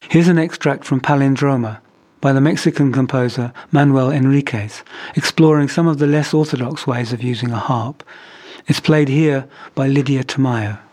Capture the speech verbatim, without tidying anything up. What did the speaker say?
Here's an extract from Palindroma by the Mexican composer Manuel Enriquez, exploring some of the less orthodox ways of using a harp. It's played here by Lydia Tamayo.